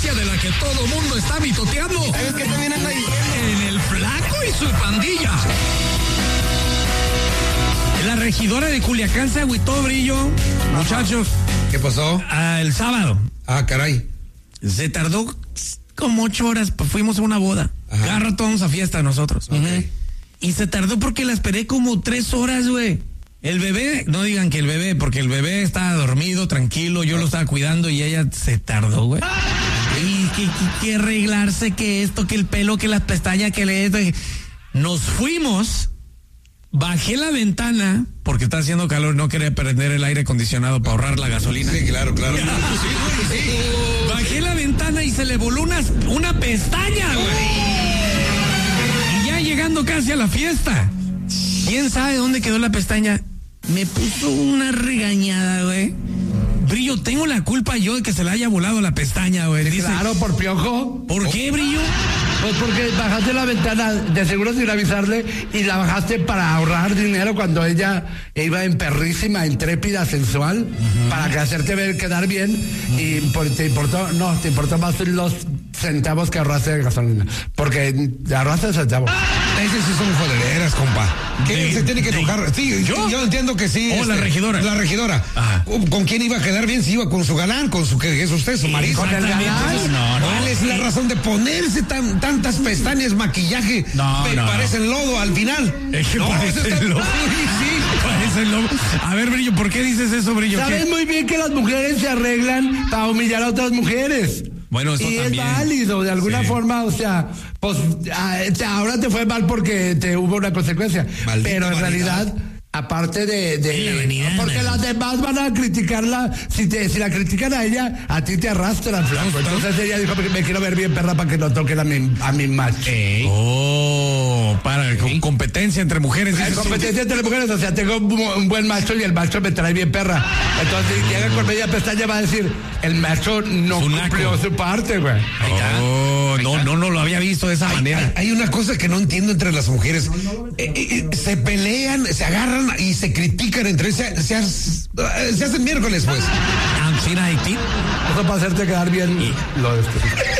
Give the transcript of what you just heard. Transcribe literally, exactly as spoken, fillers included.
noticia de la que todo mundo está mitoteando. ¿Sabes qué también anda ahí? En el Flaco y su pandilla. La regidora de Culiacán se agüitó, Brillo. Ajá. Muchachos. ¿Qué pasó? Ah, el sábado. Ah, caray. Se tardó como ocho horas, pues fuimos a una boda. Ajá. Cada rato vamos a fiesta nosotros. Okay. Y se tardó porque la esperé como tres horas, güey. El bebé, no digan que el bebé, porque el bebé estaba dormido, tranquilo, yo lo estaba cuidando y ella se tardó, güey. Y que, que, que arreglarse, que esto, que el pelo, que las pestañas, que le... Nos fuimos, bajé la ventana, porque está haciendo calor, no quería prender el aire acondicionado para ahorrar la gasolina. Sí, claro, claro. Sí, sí, sí. Bajé la ventana y se le voló una, una pestaña, güey. Y ya llegando casi a la fiesta, ¿quién sabe dónde quedó la pestaña? Me puso una regañada, güey. Brillo, tengo la culpa yo de que se le haya volado la pestaña, güey. Dice, claro, por piojo. ¿Por qué, Brillo? Pues porque bajaste la ventana de seguro sin avisarle y la bajaste para ahorrar dinero cuando ella iba en perrísima, intrépida, sensual, uh-huh. para que hacerte ver quedar bien uh-huh. y por, te importó, no, te importó más los centavos que ahorraste de gasolina, porque ahorraste centavos. Esos sí son jodereras, compa. ¿Qué de, se tiene que tocar? Sí, ¿yo? yo entiendo que sí. Oh, este, la regidora. La regidora. Ajá. ¿Con quién iba a quedar bien? Si iba con su galán, con su que es usted, su marido. ¿Con el galán? No, no. ¿Cuál es la razón de ponerse tan, tantas pestañas, maquillaje? No, Me no. parecen lodo al final. Es que no, parece está... lodo. Sí, parece lodo. A ver, Brillo, ¿por qué dices eso, Brillo? Sabes muy bien que las mujeres se arreglan para humillar a otras mujeres. Bueno, eso y también. es válido, de alguna sí. forma, o sea, pues ahora te fue mal porque te hubo una consecuencia. Maldita pero en vanidad. realidad, aparte de... de vanidad, porque man. las demás van a criticarla, si te si la critican a ella, a ti te arrastran, flaco. Entonces ella dijo, me quiero ver bien perra para que no toquen a mi, a mi macho. Ey. Oh, para, ¿sí? competencia entre mujeres. Hay competencia entre mujeres, o sea, tengo un, un buen macho y el macho me trae bien perra. Entonces, si llega con media pestaña va a decir, el macho no su cumplió naco. su parte, güey. Oh, no, no, no lo había visto de esa hay, manera. Hay, hay una cosa que no entiendo entre las mujeres. Eh, eh, se pelean, se agarran y se critican entre ellos. Se, se, se hacen miércoles, pues. ¿Ancina Haití? Eso para hacerte quedar bien. Y... Lo de este.